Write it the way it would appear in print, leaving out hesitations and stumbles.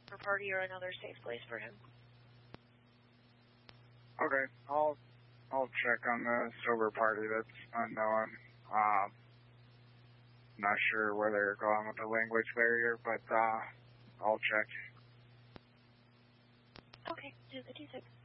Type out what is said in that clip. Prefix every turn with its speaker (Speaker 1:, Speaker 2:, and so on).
Speaker 1: sober party or another safe place for him.
Speaker 2: Okay, I'll check on the sober party. That's unknown. Not sure where they're going with the language barrier, but I'll check.
Speaker 1: Okay, do the 2-6.